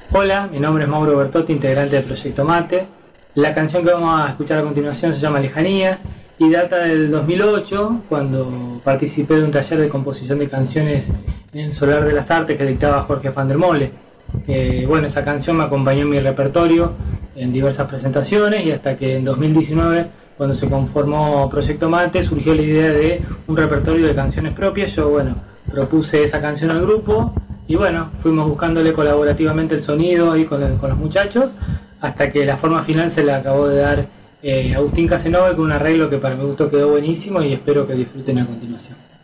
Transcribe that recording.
Hola, mi nombre es Mauro Bertotti, integrante del Proyecto Mate. La canción que vamos a escuchar a continuación se llama Lejanías y data del 2008, cuando participé de un taller de composición de canciones en el Solar de las Artes que dictaba Jorge van der Molle. Bueno, esa canción me acompañó en mi repertorio en diversas presentaciones y hasta que en 2019, cuando se conformó Proyecto Mate, surgió la idea de un repertorio de canciones propias. Yo, bueno, propuse esa canción al grupo y bueno, fuimos buscándole colaborativamente el sonido ahí con los muchachos, hasta que la forma final se le acabó de dar Agustín Casanova, con un arreglo que para mi gusto quedó buenísimo y espero que disfruten a continuación.